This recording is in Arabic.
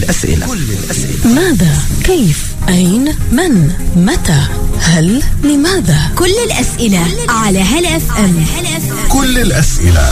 الأسئلة. ماذا؟ كيف؟ أين؟ من؟ متى؟ هل؟ لماذا؟ كل الأسئلة على هلا FM. كل الأسئلة